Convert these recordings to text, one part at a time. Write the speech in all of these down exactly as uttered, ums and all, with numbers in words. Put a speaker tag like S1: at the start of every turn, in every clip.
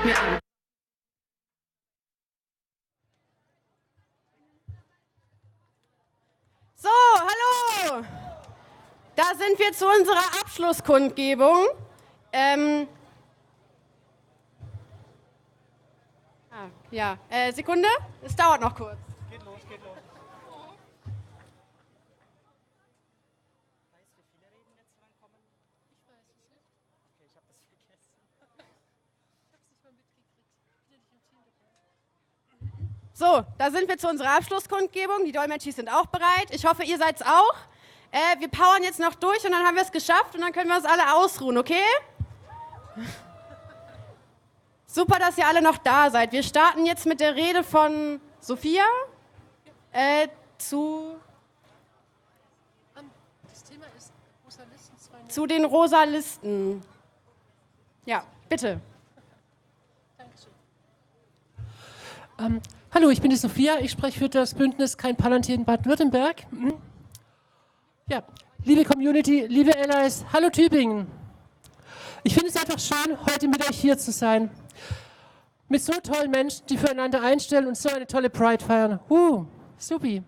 S1: mir an. So, hallo! Da sind wir zu unserer Abschlusskundgebung. Ähm, ah, ja, äh, Sekunde, es dauert noch kurz. Geht los, geht los. Weißt du, wie viele Reden jetzt rankommen? Ich weiß es nicht. Okay, ich habe das vergessen. Ich habe es nicht mal mitgekriegt. Ich bin ja nicht im Team dabei. So, da sind wir zu unserer Abschlusskundgebung. Die Dolmetschis sind auch bereit. Ich hoffe, ihr seid's auch. Äh, wir powern jetzt noch durch und dann haben wir es geschafft und dann können wir uns alle ausruhen, okay? Super, dass ihr alle noch da seid. Wir starten jetzt mit der Rede von Sophia äh, zu,
S2: das Thema ist rosa Listen,
S1: zu den rosa Listen. Ja, bitte.
S2: Dankeschön. Ähm, hallo, ich bin die Sophia. Ich spreche für das Bündnis Kein Palantir in Baden-Württemberg. Ja, liebe Community, liebe Allies, hallo Tübingen. Ich finde es einfach schön, heute mit euch hier zu sein. Mit so tollen Menschen, die füreinander einstellen und so eine tolle Pride feiern. Uh, supi.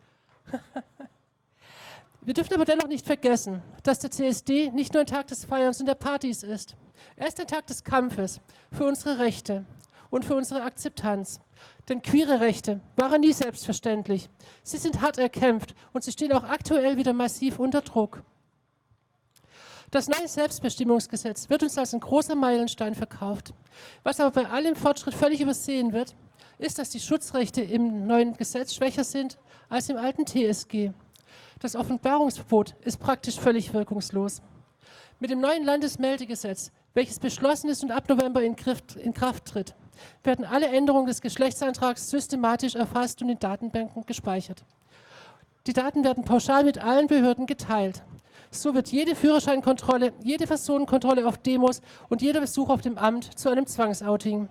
S2: Wir dürfen aber dennoch nicht vergessen, dass der C S D nicht nur ein Tag des Feierns und der Partys ist. Er ist ein Tag des Kampfes für unsere Rechte und für unsere Akzeptanz. Denn queere Rechte waren nie selbstverständlich. Sie sind hart erkämpft und sie stehen auch aktuell wieder massiv unter Druck. Das neue Selbstbestimmungsgesetz wird uns als ein großer Meilenstein verkauft. Was aber bei allem Fortschritt völlig übersehen wird, ist, dass die Schutzrechte im neuen Gesetz schwächer sind als im alten T S G. Das Offenbarungsverbot ist praktisch völlig wirkungslos. Mit dem neuen Landesmeldegesetz, welches beschlossen ist und ab November in Kraft tritt, werden alle Änderungen des Geschlechtsantrags systematisch erfasst und in Datenbanken gespeichert. Die Daten werden pauschal mit allen Behörden geteilt. So wird jede Führerscheinkontrolle, jede Personenkontrolle auf Demos und jeder Besuch auf dem Amt zu einem Zwangsouting.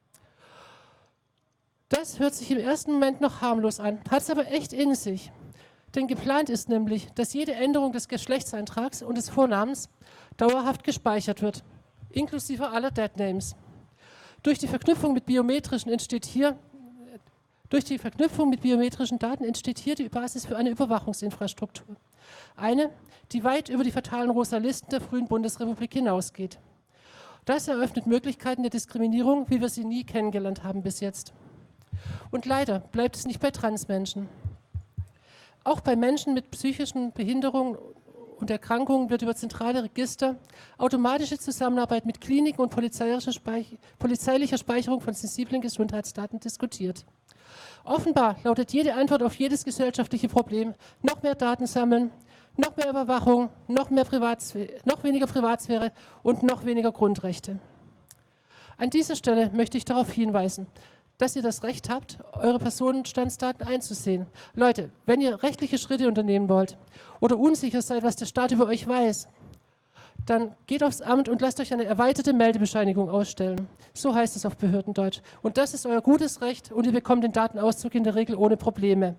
S2: Das hört sich im ersten Moment noch harmlos an, hat es aber echt in sich. Denn geplant ist nämlich, dass jede Änderung des Geschlechtseintrags und des Vornamens dauerhaft gespeichert wird, inklusive aller Deadnames. Durch die Verknüpfung mit biometrischen entsteht hier, durch die Verknüpfung mit biometrischen Daten entsteht hier die Basis für eine Überwachungsinfrastruktur. Eine, die weit über die fatalen rosa Listen der frühen Bundesrepublik hinausgeht. Das eröffnet Möglichkeiten der Diskriminierung, wie wir sie nie kennengelernt haben bis jetzt. Und leider bleibt es nicht bei Transmenschen. Auch bei Menschen mit psychischen Behinderungen und Erkrankungen wird über zentrale Register, automatische Zusammenarbeit mit Kliniken und polizeilicher, Speich- polizeilicher Speicherung von sensiblen Gesundheitsdaten diskutiert. Offenbar lautet jede Antwort auf jedes gesellschaftliche Problem noch mehr Daten sammeln, noch mehr Überwachung, noch, mehr Privatsphäre, noch weniger Privatsphäre und noch weniger Grundrechte. An dieser Stelle möchte ich darauf hinweisen, dass ihr das Recht habt, eure Personenstandsdaten einzusehen. Leute, wenn ihr rechtliche Schritte unternehmen wollt oder unsicher seid, was der Staat über euch weiß, dann geht aufs Amt und lasst euch eine erweiterte Meldebescheinigung ausstellen. So heißt es auf Behördendeutsch. Und das ist euer gutes Recht und ihr bekommt den Datenauszug in der Regel ohne Probleme.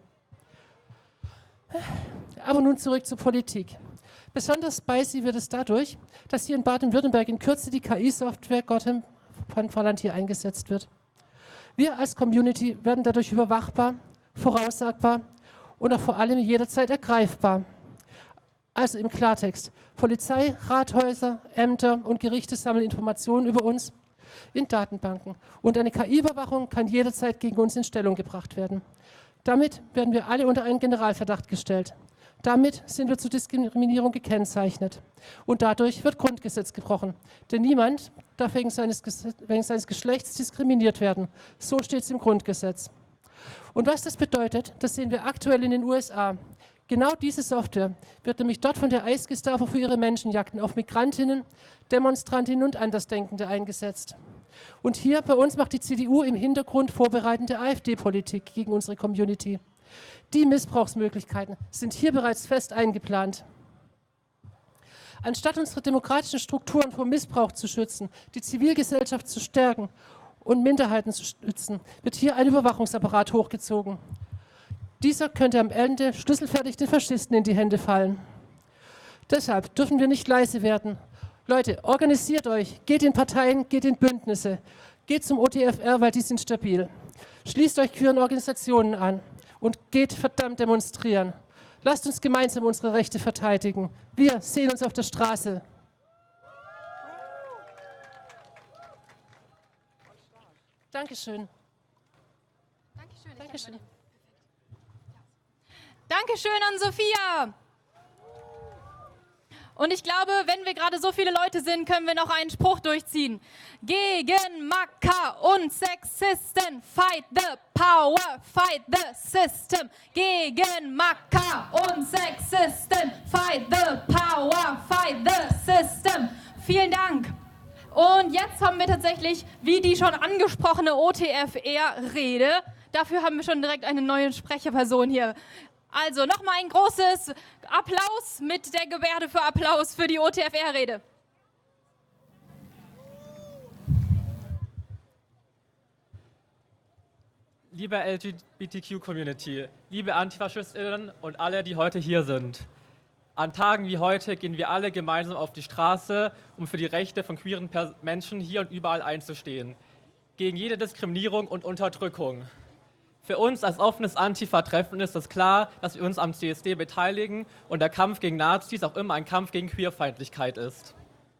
S2: Aber nun zurück zur Politik. Besonders spicy wird es dadurch, dass hier in Baden-Württemberg in Kürze die K I-Software Gotham von Palantir eingesetzt wird. Wir als Community werden dadurch überwachbar, voraussagbar und auch vor allem jederzeit ergreifbar. Also im Klartext, Polizei, Rathäuser, Ämter und Gerichte sammeln Informationen über uns in Datenbanken. Und eine K I-Überwachung kann jederzeit gegen uns in Stellung gebracht werden. Damit werden wir alle unter einen Generalverdacht gestellt. Damit sind wir zur Diskriminierung gekennzeichnet. Und dadurch wird Grundgesetz gebrochen. Denn niemand darf wegen seines, wegen seines Geschlechts diskriminiert werden. So steht es im Grundgesetz. Und was das bedeutet, das sehen wir aktuell in den U S A. Genau diese Software wird nämlich dort von der ICE-Gestapo für ihre Menschenjagden auf Migrantinnen, Demonstrantinnen und Andersdenkende eingesetzt. Und hier bei uns macht die C D U im Hintergrund vorbereitende AfD-Politik gegen unsere Community. Die Missbrauchsmöglichkeiten sind hier bereits fest eingeplant. Anstatt unsere demokratischen Strukturen vor Missbrauch zu schützen, die Zivilgesellschaft zu stärken und Minderheiten zu schützen, wird hier ein Überwachungsapparat hochgezogen. Dieser könnte am Ende schlüsselfertig den Faschisten in die Hände fallen. Deshalb dürfen wir nicht leise werden. Leute, organisiert euch, geht in Parteien, geht in Bündnisse. Geht zum O T F R, weil die sind stabil. Schließt euch queeren Organisationen an und geht verdammt demonstrieren. Lasst uns gemeinsam unsere Rechte verteidigen. Wir sehen uns auf der Straße. Dankeschön.
S1: Dankeschön.
S2: Dankeschön.
S3: Dankeschön an Sophia. Und ich glaube, wenn wir gerade so viele Leute sind, können wir noch einen Spruch durchziehen. Gegen Macker und Sexisten, fight the power, fight the system. Gegen Macker und Sexisten, fight the power, fight the system. Vielen Dank. Und jetzt haben wir tatsächlich, wie die schon angesprochene O T F R-Rede, dafür haben wir schon direkt eine neue Sprecherperson hier. Also nochmal ein großes Applaus mit der Gebärde für Applaus für die O T F R-Rede.
S4: Liebe L G B T Q-Community, liebe AntifaschistInnen und alle, die heute hier sind. An Tagen wie heute gehen wir alle gemeinsam auf die Straße, um für die Rechte von queeren Menschen hier und überall einzustehen. Gegen jede Diskriminierung und Unterdrückung. Für uns als offenes Antifa-Treffen ist es klar, dass wir uns am C S D beteiligen und der Kampf gegen Nazis auch immer ein Kampf gegen Queerfeindlichkeit ist.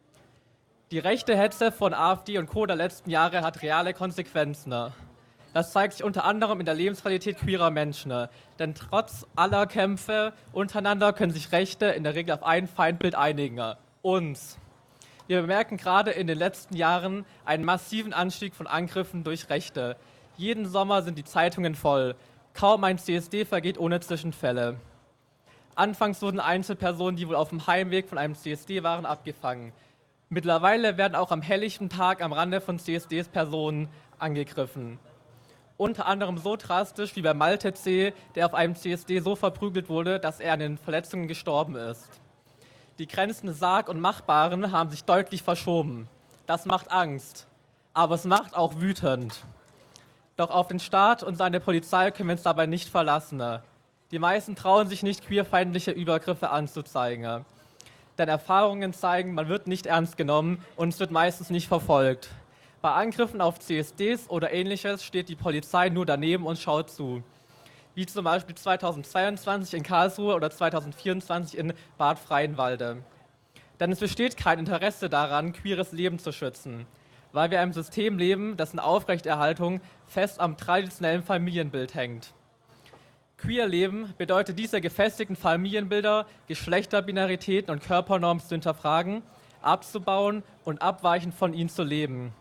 S4: Die rechte Hetze von AfD und Co. der letzten Jahre hat reale Konsequenzen. Das zeigt sich unter anderem in der Lebensqualität queerer Menschen. Denn trotz aller Kämpfe untereinander können sich Rechte in der Regel auf ein Feindbild einigen: uns. Wir bemerken gerade in den letzten Jahren einen massiven Anstieg von Angriffen durch Rechte. Jeden Sommer sind die Zeitungen voll. Kaum ein C S D vergeht ohne Zwischenfälle. Anfangs wurden Einzelpersonen, die wohl auf dem Heimweg von einem C S D waren, abgefangen. Mittlerweile werden auch am helllichten Tag am Rande von C S Ds Personen angegriffen. Unter anderem so drastisch wie bei Malte C., der auf einem C S D so verprügelt wurde, dass er an den Verletzungen gestorben ist. Die Grenzen des Sarg- und Machbaren haben sich deutlich verschoben. Das macht Angst, aber es macht auch wütend. Doch auf den Staat und seine Polizei können wir uns dabei nicht verlassen. Die meisten trauen sich nicht, queerfeindliche Übergriffe anzuzeigen. Denn Erfahrungen zeigen, man wird nicht ernst genommen und es wird meistens nicht verfolgt. Bei Angriffen auf C S Ds oder Ähnliches steht die Polizei nur daneben und schaut zu. Wie zum Beispiel zweitausendzweiundzwanzig in Karlsruhe oder zweitausendvierundzwanzig in Bad Freienwalde. Denn es besteht kein Interesse daran, queeres Leben zu schützen, weil wir in einem System leben, dessen Aufrechterhaltung fest am traditionellen Familienbild hängt. Queer-Leben bedeutet, diese gefestigten Familienbilder, Geschlechterbinaritäten und Körpernormen zu hinterfragen, abzubauen und abweichend von ihnen zu leben.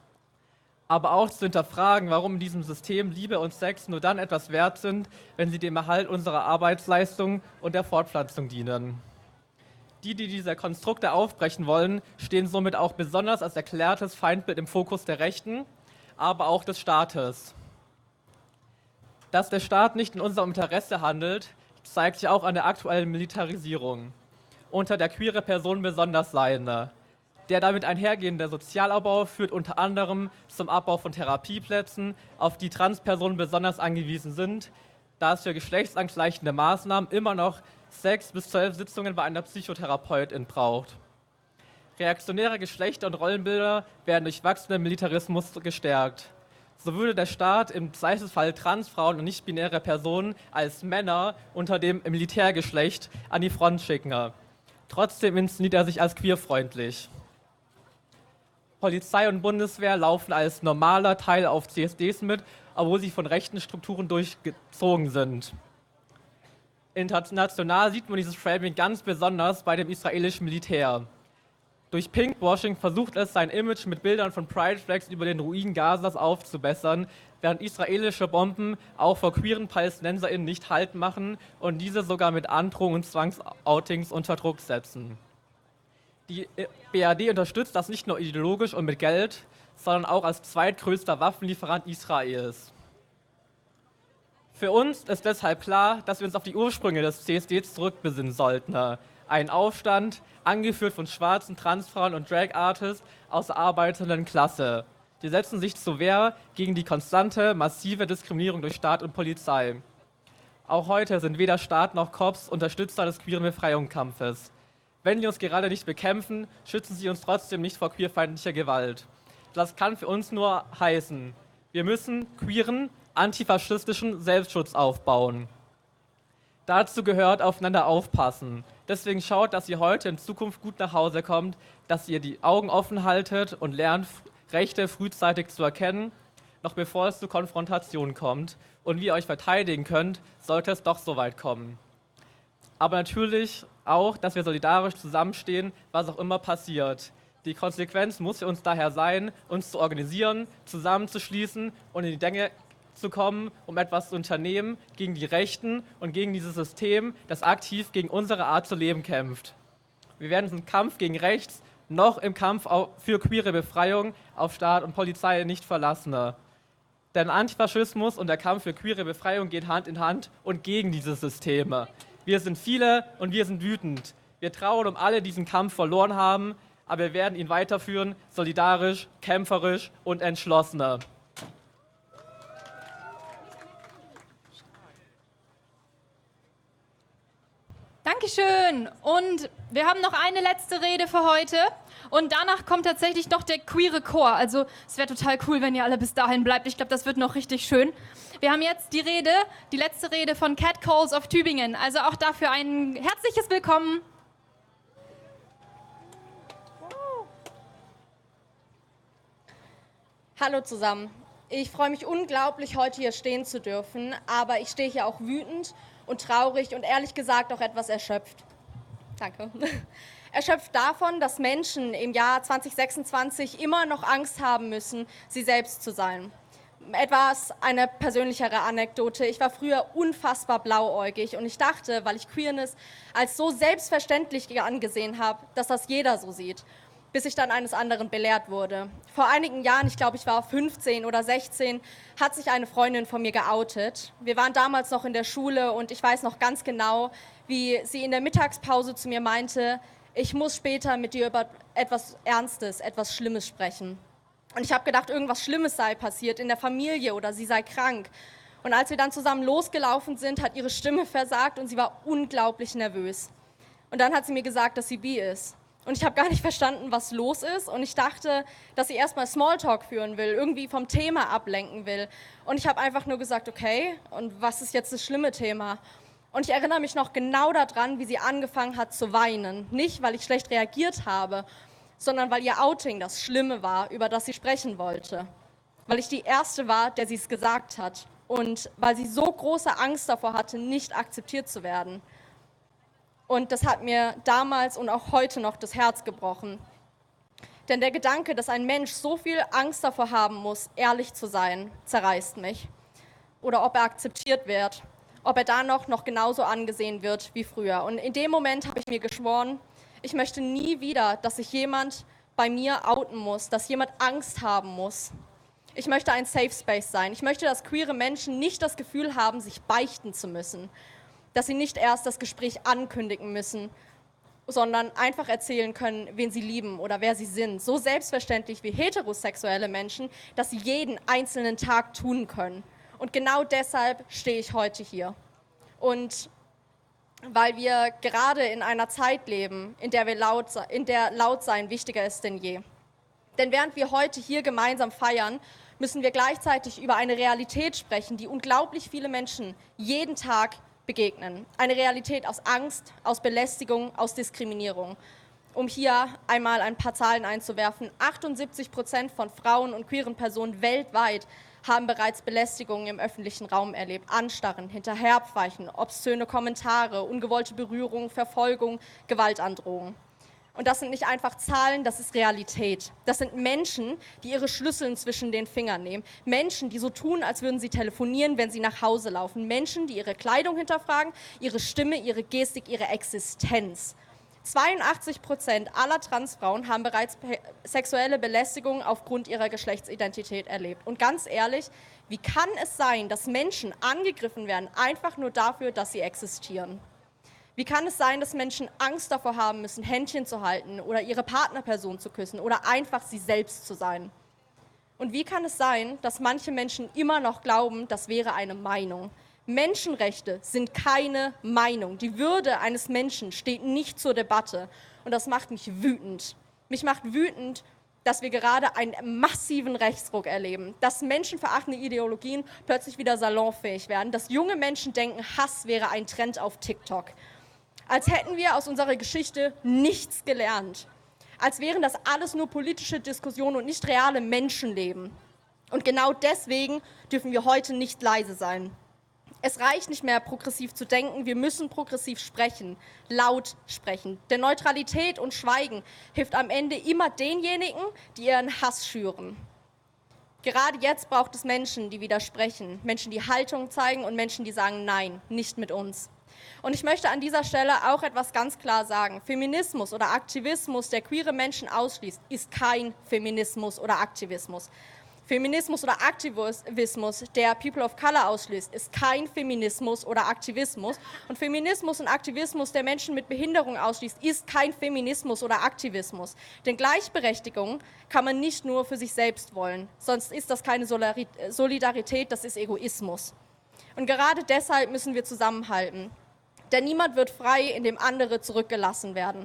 S4: Aber auch zu hinterfragen, warum in diesem System Liebe und Sex nur dann etwas wert sind, wenn sie dem Erhalt unserer Arbeitsleistung und der Fortpflanzung dienen. Die, die diese Konstrukte aufbrechen wollen, stehen somit auch besonders als erklärtes Feindbild im Fokus der Rechten, aber auch des Staates. Dass der Staat nicht in unserem Interesse handelt, zeigt sich auch an der aktuellen Militarisierung, unter der queere Personen besonders leiden. Der damit einhergehende Sozialabbau führt unter anderem zum Abbau von Therapieplätzen, auf die Transpersonen besonders angewiesen sind, da es für geschlechtsangleichende Maßnahmen immer noch sechs bis zwölf Sitzungen bei einer Psychotherapeutin braucht. Reaktionäre Geschlechter- und Rollenbilder werden durch wachsenden Militarismus gestärkt. So würde der Staat im Zweifelsfall Transfrauen und nicht-binäre Personen als Männer unter dem Militärgeschlecht an die Front schicken. Trotzdem inszeniert er sich als queerfreundlich. Polizei und Bundeswehr laufen als normaler Teil auf C S Ds mit, obwohl sie von rechten Strukturen durchgezogen sind. International sieht man dieses Framing ganz besonders bei dem israelischen Militär. Durch Pinkwashing versucht es, sein Image mit Bildern von Pride Flags über den Ruinen Gazas aufzubessern, während israelische Bomben auch vor queeren PalästinenserInnen nicht Halt machen und diese sogar mit Androhungen und Zwangsoutings unter Druck setzen. Die B R D unterstützt das nicht nur ideologisch und mit Geld, sondern auch als zweitgrößter Waffenlieferant Israels. Für uns ist deshalb klar, dass wir uns auf die Ursprünge des C S Ds zurückbesinnen sollten. Ein Aufstand, angeführt von schwarzen Transfrauen und Drag-Artists aus der arbeitenden Klasse. Die setzen sich zur Wehr gegen die konstante, massive Diskriminierung durch Staat und Polizei. Auch heute sind weder Staat noch Cops Unterstützer des queeren Befreiungskampfes. Wenn die uns gerade nicht bekämpfen, schützen sie uns trotzdem nicht vor queerfeindlicher Gewalt. Das kann für uns nur heißen, wir müssen queeren, antifaschistischen Selbstschutz aufbauen. Dazu gehört aufeinander aufpassen. Deswegen schaut, dass ihr heute in Zukunft gut nach Hause kommt, dass ihr die Augen offen haltet und lernt, Rechte frühzeitig zu erkennen, noch bevor es zu Konfrontation kommt und wie ihr euch verteidigen könnt, sollte es doch so weit kommen. Aber natürlich auch, dass wir solidarisch zusammenstehen, was auch immer passiert. Die Konsequenz muss für uns daher sein, uns zu organisieren, zusammenzuschließen und in die Gänge zu kommen, um etwas zu unternehmen gegen die Rechten und gegen dieses System, das aktiv gegen unsere Art zu leben kämpft. Wir werden diesen Kampf gegen rechts noch im Kampf für queere Befreiung auf Staat und Polizei nicht verlassen. Denn Antifaschismus und der Kampf für queere Befreiung gehen Hand in Hand und gegen diese Systeme. Wir sind viele und wir sind wütend. Wir trauern um alle, die diesen Kampf verloren haben, aber wir werden ihn weiterführen, solidarisch, kämpferisch und entschlossener.
S3: Dankeschön. Und wir haben noch eine letzte Rede für heute. Und danach kommt tatsächlich noch der queere Chor. Also es wäre total cool, wenn ihr alle bis dahin bleibt. Ich glaube, das wird noch richtig schön. Wir haben jetzt die Rede, die letzte Rede von Catcalls of Tübingen. Also auch dafür ein herzliches Willkommen.
S5: Hallo zusammen. Ich freue mich unglaublich, heute hier stehen zu dürfen. Aber ich stehe hier auch wütend und traurig und ehrlich gesagt auch etwas erschöpft. Danke. Erschöpft davon, dass Menschen im Jahr zwanzig sechsundzwanzig immer noch Angst haben müssen, sie selbst zu sein. Etwas, eine persönlichere Anekdote. Ich war früher unfassbar blauäugig und ich dachte, weil ich Queerness als so selbstverständlich angesehen habe, dass das jeder so sieht, bis ich dann eines anderen belehrt wurde. Vor einigen Jahren, ich glaube, ich war fünfzehn oder sechzehn, hat sich eine Freundin von mir geoutet. Wir waren damals noch in der Schule und ich weiß noch ganz genau, wie sie in der Mittagspause zu mir meinte, ich muss später mit dir über etwas Ernstes, etwas Schlimmes sprechen. Und ich habe gedacht, irgendwas Schlimmes sei passiert in der Familie oder sie sei krank. Und als wir dann zusammen losgelaufen sind, hat ihre Stimme versagt und sie war unglaublich nervös. Und dann hat sie mir gesagt, dass sie bi ist. Und ich habe gar nicht verstanden, was los ist. Und ich dachte, dass sie erstmal Smalltalk führen will, irgendwie vom Thema ablenken will. Und ich habe einfach nur gesagt, okay, und was ist jetzt das schlimme Thema? Und ich erinnere mich noch genau daran, wie sie angefangen hat zu weinen. Nicht, weil ich schlecht reagiert habe, sondern weil ihr Outing das Schlimme war, über das sie sprechen wollte. Weil ich die Erste war, der sie es gesagt hat. Und weil sie so große Angst davor hatte, nicht akzeptiert zu werden. Und das hat mir damals und auch heute noch das Herz gebrochen. Denn der Gedanke, dass ein Mensch so viel Angst davor haben muss, ehrlich zu sein, zerreißt mich. Oder ob er akzeptiert wird, ob er da noch, noch genauso angesehen wird wie früher. Und in dem Moment habe ich mir geschworen, ich möchte nie wieder, dass sich jemand bei mir outen muss, dass jemand Angst haben muss. Ich möchte ein Safe Space sein. Ich möchte, dass queere Menschen nicht das Gefühl haben, sich beichten zu müssen. Dass sie nicht erst das Gespräch ankündigen müssen, sondern einfach erzählen können, wen sie lieben oder wer sie sind. So selbstverständlich wie heterosexuelle Menschen, dass sie jeden einzelnen Tag tun können. Und genau deshalb stehe ich heute hier. Und weil wir gerade in einer Zeit leben, in der, wir laut, in der laut sein wichtiger ist denn je. Denn während wir heute hier gemeinsam feiern, müssen wir gleichzeitig über eine Realität sprechen, die unglaublich viele Menschen jeden Tag begegnen. Eine Realität aus Angst, aus Belästigung, aus Diskriminierung. Um hier einmal ein paar Zahlen einzuwerfen, achtundsiebzig Prozent von Frauen und queeren Personen weltweit haben bereits Belästigungen im öffentlichen Raum erlebt. Anstarren, Hinterherpfeifen, obszöne Kommentare, ungewollte Berührung, Verfolgung, Gewaltandrohung. Und das sind nicht einfach Zahlen, das ist Realität. Das sind Menschen, die ihre Schlüssel zwischen den Fingern nehmen. Menschen, die so tun, als würden sie telefonieren, wenn sie nach Hause laufen. Menschen, die ihre Kleidung hinterfragen, ihre Stimme, ihre Gestik, ihre Existenz. zweiundachtzig Prozent aller Transfrauen haben bereits sexuelle Belästigung aufgrund ihrer Geschlechtsidentität erlebt. Und ganz ehrlich, wie kann es sein, dass Menschen angegriffen werden, einfach nur dafür, dass sie existieren? Wie kann es sein, dass Menschen Angst davor haben müssen, Händchen zu halten oder ihre Partnerperson zu küssen oder einfach sie selbst zu sein? Und wie kann es sein, dass manche Menschen immer noch glauben, das wäre eine Meinung? Menschenrechte sind keine Meinung. Die Würde eines Menschen steht nicht zur Debatte. Und das macht mich wütend. Mich macht wütend, dass wir gerade einen massiven Rechtsruck erleben, dass menschenverachtende Ideologien plötzlich wieder salonfähig werden, dass junge Menschen denken, Hass wäre ein Trend auf TikTok. Als hätten wir aus unserer Geschichte nichts gelernt. Als wären das alles nur politische Diskussionen und nicht reale Menschenleben. Und genau deswegen dürfen wir heute nicht leise sein. Es reicht nicht mehr, progressiv zu denken, wir müssen progressiv sprechen, laut sprechen. Denn Neutralität und Schweigen hilft am Ende immer denjenigen, die ihren Hass schüren. Gerade jetzt braucht es Menschen, die widersprechen, Menschen, die Haltung zeigen und Menschen, die sagen, nein, nicht mit uns. Und ich möchte an dieser Stelle auch etwas ganz klar sagen. Feminismus oder Aktivismus, der queere Menschen ausschließt, ist kein Feminismus oder Aktivismus. Feminismus oder Aktivismus, der People of Color ausschließt, ist kein Feminismus oder Aktivismus. Und Feminismus und Aktivismus, der Menschen mit Behinderung ausschließt, ist kein Feminismus oder Aktivismus. Denn Gleichberechtigung kann man nicht nur für sich selbst wollen, sonst ist das keine Solidarität, das ist Egoismus. Und gerade deshalb müssen wir zusammenhalten. Denn niemand wird frei, indem andere zurückgelassen werden.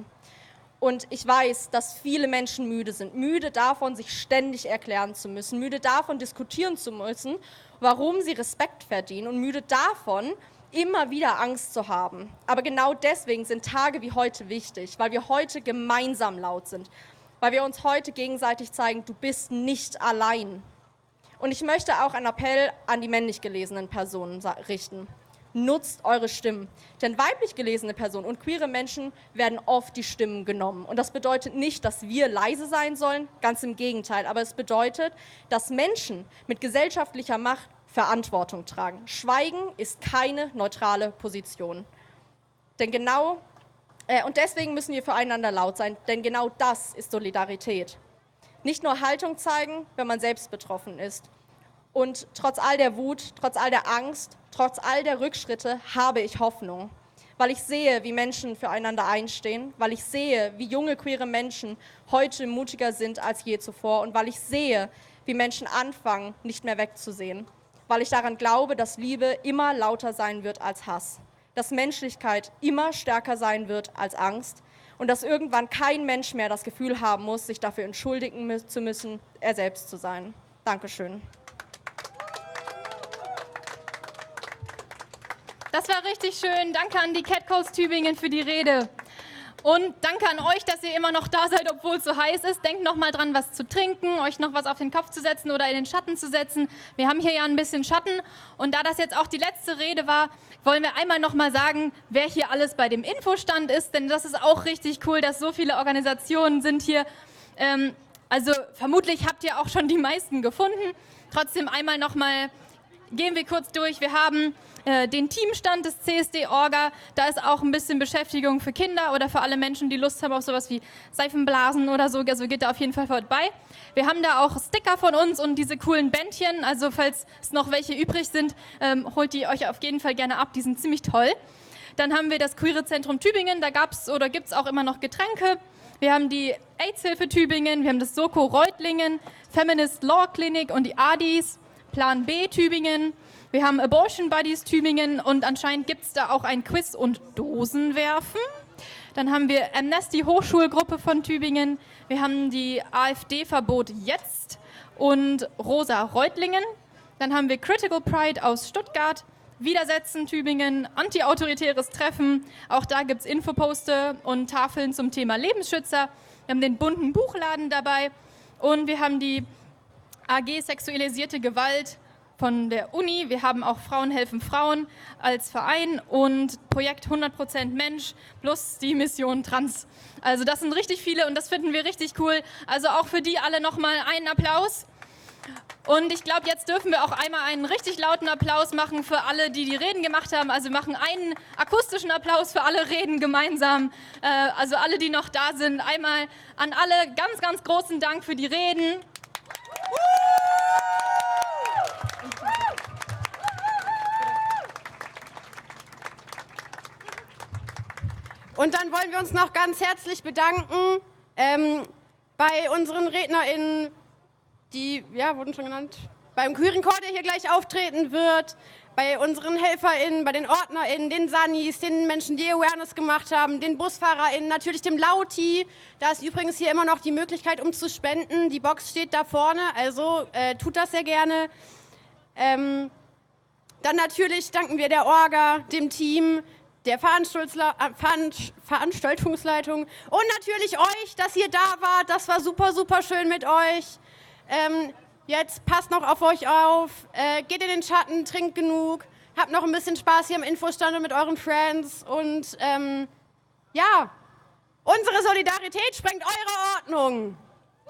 S5: Und ich weiß, dass viele Menschen müde sind, müde davon, sich ständig erklären zu müssen, müde davon, diskutieren zu müssen, warum sie Respekt verdienen und müde davon, immer wieder Angst zu haben. Aber genau deswegen sind Tage wie heute wichtig, weil wir heute gemeinsam laut sind, weil wir uns heute gegenseitig zeigen, du bist nicht allein. Und ich möchte auch einen Appell an die männlich gelesenen Personen richten. Nutzt eure Stimmen, denn weiblich gelesene Personen und queere Menschen werden oft die Stimmen genommen. Und das bedeutet nicht, dass wir leise sein sollen, ganz im Gegenteil, aber es bedeutet, dass Menschen mit gesellschaftlicher Macht Verantwortung tragen. Schweigen ist keine neutrale Position. Denn genau, äh, und deswegen müssen wir füreinander laut sein, denn genau das ist Solidarität. Nicht nur Haltung zeigen, wenn man selbst betroffen ist. Und trotz all der Wut, trotz all der Angst, trotz all der Rückschritte habe ich Hoffnung, weil ich sehe, wie Menschen füreinander einstehen, weil ich sehe, wie junge queere Menschen heute mutiger sind als je zuvor und weil ich sehe, wie Menschen anfangen, nicht mehr wegzusehen, weil ich daran glaube, dass Liebe immer lauter sein wird als Hass, dass Menschlichkeit immer stärker sein wird als Angst und dass irgendwann kein Mensch mehr das Gefühl haben muss, sich dafür entschuldigen zu müssen, er selbst zu sein. Dankeschön.
S3: Das war richtig schön. Danke an die Catcalls Tübingen für die Rede. Und danke an euch, dass ihr immer noch da seid, obwohl es so heiß ist. Denkt noch mal dran, was zu trinken, euch noch was auf den Kopf zu setzen oder in den Schatten zu setzen. Wir haben hier ja ein bisschen Schatten. Und da das jetzt auch die letzte Rede war, wollen wir einmal noch mal sagen, wer hier alles bei dem Infostand ist. Denn das ist auch richtig cool, dass so viele Organisationen sind hier. Ähm, also vermutlich habt ihr auch schon die meisten gefunden. Trotzdem einmal noch mal gehen wir kurz durch. Wir haben äh, den Teamstand des C S D-Orga. Da ist auch ein bisschen Beschäftigung für Kinder oder für alle Menschen, die Lust haben auf sowas wie Seifenblasen oder so. Also geht da auf jeden Fall vorbei. Wir haben da auch Sticker von uns und diese coolen Bändchen. Also falls es noch welche übrig sind, ähm, holt die euch auf jeden Fall gerne ab. Die sind ziemlich toll. Dann haben wir das Queere Zentrum Tübingen. Da gab es oder gibt es auch immer noch Getränke. Wir haben die AIDS-Hilfe Tübingen. Wir haben das Soko Reutlingen, Feminist Law Clinic und die A D Is. Plan B Tübingen, wir haben Abortion Buddies Tübingen und anscheinend gibt es da auch ein Quiz und Dosenwerfen. Dann haben wir Amnesty Hochschulgruppe von Tübingen, wir haben die AfD-Verbot jetzt und Rosa Reutlingen. Dann haben wir Critical Pride aus Stuttgart, Widersetzen Tübingen, antiautoritäres Treffen. Auch da gibt es Infoposter und Tafeln zum Thema Lebensschützer. Wir haben den bunten Buchladen dabei und wir haben die A G Sexualisierte Gewalt von der Uni. Wir haben auch Frauen helfen Frauen als Verein und Projekt hundert Prozent Mensch plus die Mission Trans. Also das sind richtig viele und das finden wir richtig cool. Also auch für die alle nochmal einen Applaus. Und ich glaube, jetzt dürfen wir auch einmal einen richtig lauten Applaus machen für alle, die die Reden gemacht haben. Also wir machen einen akustischen Applaus für alle Reden gemeinsam. Äh, also alle, die noch da sind. Einmal an alle ganz, ganz großen Dank für die Reden.
S1: Und dann wollen wir uns noch ganz herzlich bedanken ähm, bei unseren RednerInnen, die, ja, wurden schon genannt, beim Queeren Chor, der hier gleich auftreten wird, bei unseren HelferInnen, bei den OrdnerInnen, den Sunnies, den Menschen, die Awareness gemacht haben, den BusfahrerInnen, natürlich dem Lauti. Da ist übrigens hier immer noch die Möglichkeit, um zu spenden. Die Box steht da vorne, also äh, tut das sehr gerne. Ähm, dann natürlich danken wir der Orga, dem Team, der Veranstaltungsle- äh, Veran- Veranstaltungsleitung und natürlich euch, dass ihr da wart. Das war super, super schön mit euch. Ähm, Jetzt passt noch auf euch auf, äh, geht in den Schatten, trinkt genug, habt noch ein bisschen Spaß hier am Infostand und mit euren Friends und ähm, ja, unsere Solidarität sprengt eure Ordnung.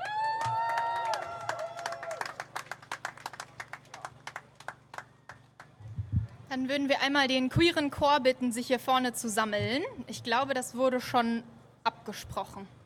S3: Dann würden wir einmal den queeren Chor bitten, sich hier vorne zu sammeln. Ich glaube, das wurde schon abgesprochen.